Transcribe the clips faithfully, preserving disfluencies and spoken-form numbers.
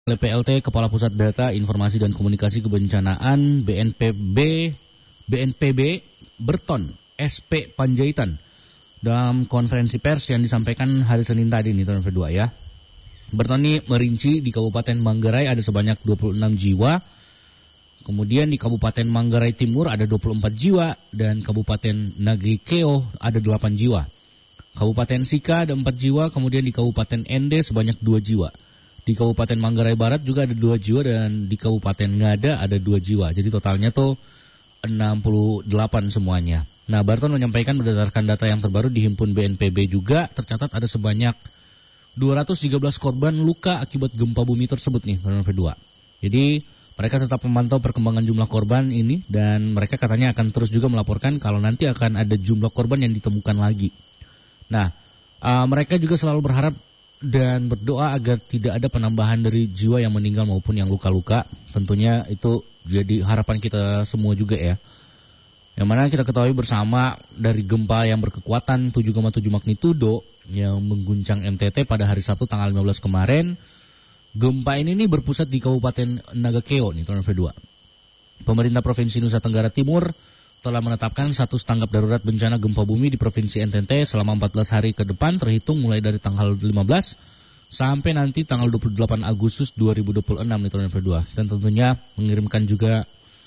oleh P L T Kepala Pusat Data Informasi dan Komunikasi Kebencanaan B N P B B N P B Berton S P Panjaitan dalam konferensi pers yang disampaikan hari Senin tadi nih tahun kedua ya. Berton ini merinci di Kabupaten Manggarai ada sebanyak dua puluh enam jiwa. Kemudian di Kabupaten Manggarai Timur ada dua puluh empat jiwa dan Kabupaten Nagri-Keo ada delapan jiwa. Kabupaten Sika ada empat jiwa, kemudian di Kabupaten Ende sebanyak dua jiwa. Di Kabupaten Manggarai Barat juga ada dua jiwa dan di Kabupaten Ngada ada dua jiwa. Jadi totalnya tuh enam puluh delapan semuanya. Nah, Barton menyampaikan berdasarkan data yang terbaru dihimpun B N P B juga tercatat ada sebanyak dua ratus tiga belas korban luka akibat gempa bumi tersebut nih, tahun kedua. Jadi mereka tetap memantau perkembangan jumlah korban ini dan mereka katanya akan terus juga melaporkan kalau nanti akan ada jumlah korban yang ditemukan lagi. Nah, uh, mereka juga selalu berharap dan berdoa agar tidak ada penambahan dari jiwa yang meninggal maupun yang luka-luka. Tentunya itu jadi harapan kita semua juga ya. Yang mana kita ketahui bersama dari gempa yang berkekuatan tujuh koma tujuh magnitudo yang mengguncang N T T pada hari Sabtu tanggal lima belas kemarin. Gempa ini nih berpusat di Kabupaten Nagakeo nih tahun kedua. Pemerintah Provinsi Nusa Tenggara Timur telah menetapkan status tanggap darurat bencana gempa bumi di Provinsi N T T selama empat belas hari ke depan terhitung mulai dari tanggal lima belas sampai nanti tanggal dua puluh delapan Agustus dua ribu dua puluh enam nih tahun kedua. Dan tentunya mengirimkan juga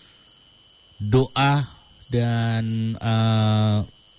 doa dan uh,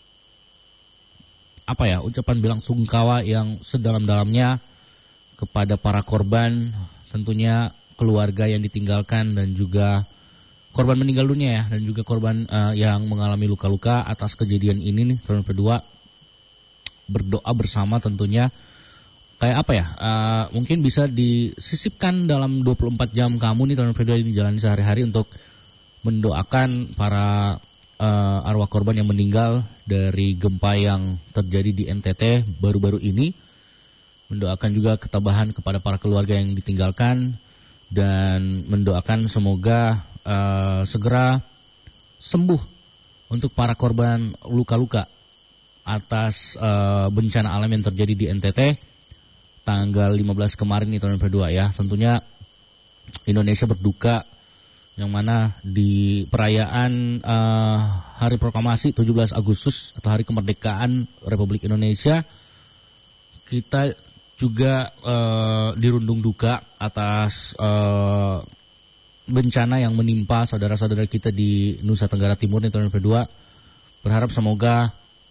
apa ya ucapan bilang sungkawa yang sedalam-dalamnya kepada para korban, tentunya keluarga yang ditinggalkan dan juga korban meninggal dunia ya, dan juga korban uh, yang mengalami luka-luka atas kejadian ini nih tahun kedua. Berdoa bersama tentunya kayak apa ya, uh, mungkin bisa disisipkan dalam dua puluh empat jam kamu nih tahun kedua ini jalani sehari-hari untuk mendoakan para uh, arwah korban yang meninggal dari gempa yang terjadi di N T T baru-baru ini. Mendoakan juga ketabahan kepada para keluarga yang ditinggalkan dan mendoakan semoga uh, segera sembuh untuk para korban luka-luka atas uh, bencana alam yang terjadi di N T T tanggal lima belas kemarin nih tahun kedua ya. Tentunya Indonesia berduka yang mana di perayaan uh, Hari Proklamasi tujuh belas Agustus atau Hari Kemerdekaan Republik Indonesia, kita juga uh, dirundung duka atas uh, bencana yang menimpa saudara-saudara kita di Nusa Tenggara Timur nih tahun kedua. Berharap semoga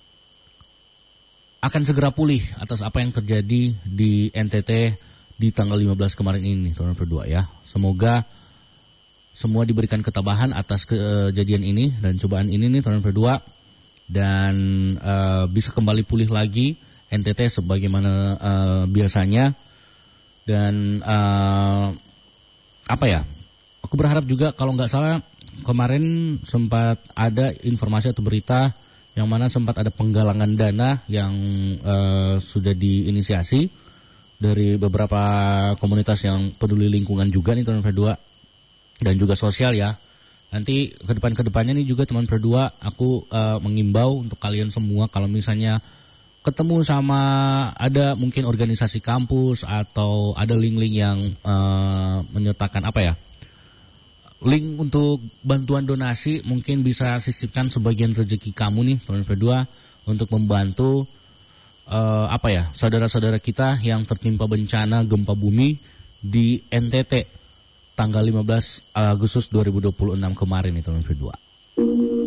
akan segera pulih atas apa yang terjadi di N T T di tanggal lima belas kemarin ini tahun kedua ya. Semoga semua diberikan ketabahan atas kejadian ini dan cobaan ini nih tahun kedua dan uh, bisa kembali pulih lagi N T T sebagaimana uh, biasanya. Dan uh, apa ya, aku berharap juga kalau nggak salah kemarin sempat ada informasi atau berita yang mana sempat ada penggalangan dana yang uh, sudah diinisiasi dari beberapa komunitas yang peduli lingkungan juga nih tahun kedua dan juga sosial ya. Nanti ke depan-kedepannya nih juga teman berdua aku uh, mengimbau untuk kalian semua kalau misalnya ketemu sama ada mungkin organisasi kampus atau ada link-link yang uh, menyertakan apa ya, link untuk bantuan donasi, mungkin bisa sisipkan sebagian rezeki kamu nih tahun kedua untuk membantu uh, apa ya saudara-saudara kita yang tertimpa bencana gempa bumi di N T T tanggal lima belas Agustus dua ribu dua puluh enam kemarin nih tahun kedua.